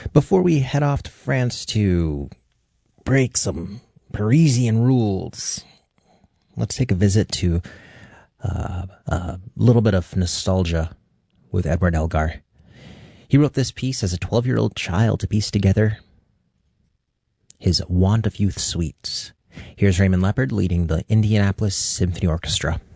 Before we head off to France to break some Parisian rules, let's take a visit to a little bit of nostalgia with Edward Elgar. He wrote this piece as a 12-year-old child to piece together his Want of Youth suites. Here's Raymond Leppard leading the Indianapolis Symphony Orchestra.